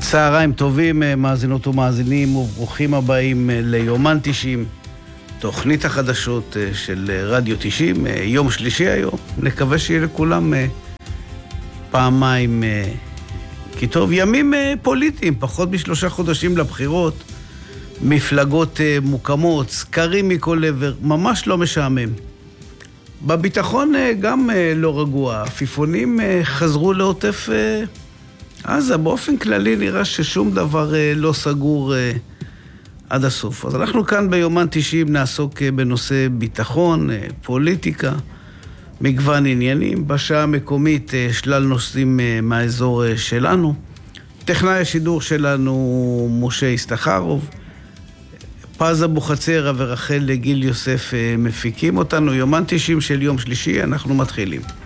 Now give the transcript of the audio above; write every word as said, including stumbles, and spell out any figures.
צהריים טובים, מאזינות ומאזינים, וברוכים הבאים ליומן תשעים, תוכנית החדשות של רדיו תשעים, יום שלישי היום. נקווה שיהיה לכולם פעמיים, כי טוב, ימים פוליטיים, פחות משלושה חודשים לבחירות, מפלגות מוקמות, סקרים מכל עבר, ממש לא משעמם. בביטחון גם לא רגוע, עפיפונים חזרו לעוטף עזה. באופן כללי נראה ששום דבר לא סגור עד הסוף. אז אנחנו כאן ביומן תשעים נעסוק בנושא ביטחון, פוליטיקה, מגוון עניינים. בשעה המקומית שלל נושאים מהאזור שלנו. טכנאי השידור שלנו משה הסתחרוב, פז אבוחצירא ורחל גיל יוסף מפיקים אותנו. יומן תשעים של יום שלישי, אנחנו מתחילים.